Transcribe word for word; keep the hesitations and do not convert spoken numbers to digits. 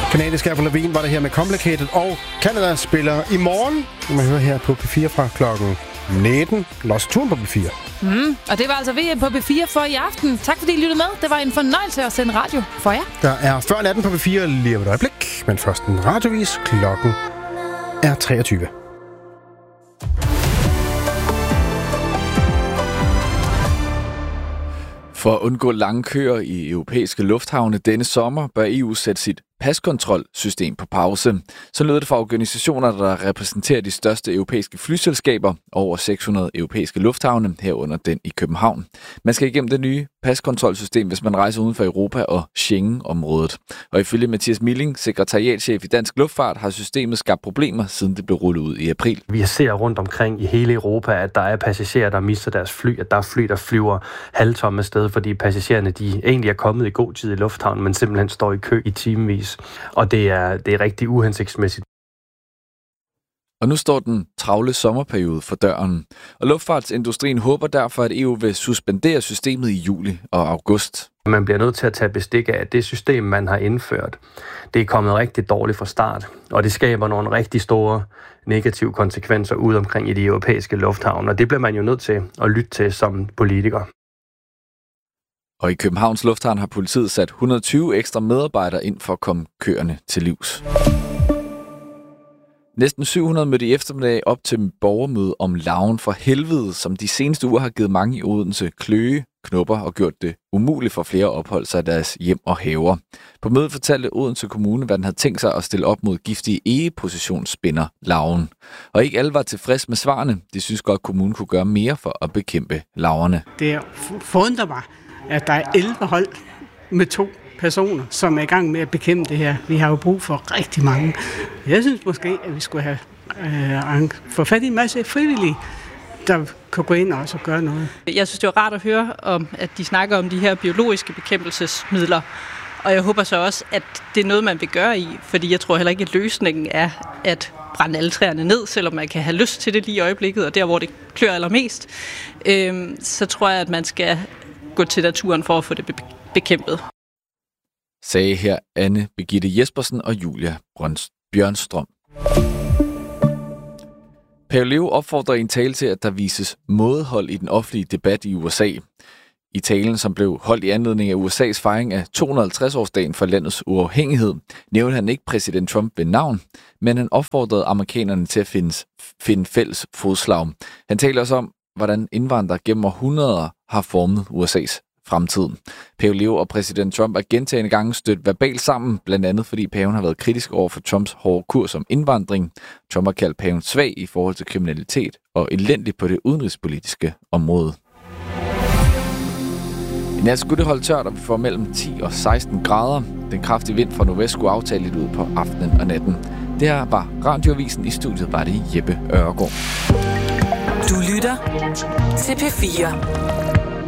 Kanadiske Avril Lavigne var det her med Complicated, og Canada spiller i morgen. Du må høre her på P fire fra klokken nitten. Lost turen på P fire. Mm, og det var altså V M på P fire for i aften. Tak fordi I lyttede med. Det var en fornøjelse at sende radio for jer. Der er før natten på P fire lige om et øjeblik, men først en radiovis. Klokken er treogtyve. For at undgå lange køer i europæiske lufthavne denne sommer, bør E U sætte sit paskontrolsystem på pause. Så lød det fra organisationer, der repræsenterer de største europæiske flyselskaber, over seks hundrede europæiske lufthavne, herunder den i København. Man skal igennem det nye paskontrolsystem, hvis man rejser uden for Europa og Schengen-området. Og ifølge Mathias Milling, sekretariatschef i Dansk Luftfart, har systemet skabt problemer, siden det blev rullet ud i april. Vi ser rundt omkring i hele Europa, at der er passagerer, der mister deres fly, at der er fly, der flyver halvtomme sted, fordi passagererne de egentlig er kommet i god tid i lufthavnen, men simpelthen står i kø i timevis. Og det er, det er rigtig uhensigtsmæssigt. Og nu står den travle sommerperiode for døren. Og luftfartsindustrien håber derfor, at E U vil suspendere systemet i juli og august. Man bliver nødt til at tage bestik af, at det system, man har indført, det er kommet rigtig dårligt fra start. Og det skaber nogle rigtig store negative konsekvenser ud omkring i de europæiske lufthavne. Og det bliver man jo nødt til at lytte til som politiker. Og i Københavns Lufthavn har politiet sat et hundrede og tyve ekstra medarbejdere ind for at komme køerne til livs. Næsten syv hundrede mødte i eftermiddag op til borgermøde om larven for helvede, som de seneste uger har givet mange i Odense kløe, knupper og gjort det umuligt for flere at opholde sig i deres hjem og haver. På mødet fortalte Odense Kommune, hvad den havde tænkt sig at stille op mod giftige egepositionsspinner larven. Og ikke alle var tilfreds med svarene. De synes godt, at kommunen kunne gøre mere for at bekæmpe larverne. Det forundrer mig, at der er elleve hold med to personer, som er i gang med at bekæmpe det her. Vi har jo brug for rigtig mange. Jeg synes måske, at vi skulle have øh, få fat i en masse frivillige, der kan gå ind og også gøre noget. Jeg synes, det var rart at høre, om, at de snakker om de her biologiske bekæmpelsesmidler. Og jeg håber så også, at det er noget, man vil gøre i, fordi jeg tror heller ikke, at løsningen er at brænde alle træerne ned, selvom man kan have lyst til det lige i øjeblikket, og der, hvor det klør allermest. Øh, så tror jeg, at man skal gå til naturen for at få det bekæmpet. Sagde her Anne Birgitte Jespersen og Julia Bjørnstrøm. Pave Leo opfordrer i en tale til, at der vises mådehold i den offentlige debat i U S A. I talen, som blev holdt i anledning af U S A's fejring af to hundrede og halvtreds-årsdagen for landets uafhængighed, nævnte han ikke præsident Trump ved navn, men han opfordrede amerikanerne til at finde, finde fælles fodslag. Han taler også om, hvordan indvandrere gennem århundreder har formet U S A's fremtid. Pave Leo og præsident Trump er gentagne gange stødt verbalt sammen, blandt andet fordi paven har været kritisk over for Trumps hårde kurs om indvandring. Trump har kaldt paven svag i forhold til kriminalitet og elendig på det udenrigspolitiske område. I nat skulle det holde tørt, og vi får mellem ti og seksten grader. Den kraftige vind fra nordvest skulle aftale lidt ud på aftenen og natten. Det her var Radioavisen. I studiet var det Jeppe Ørgaard. Du lytter til P fire.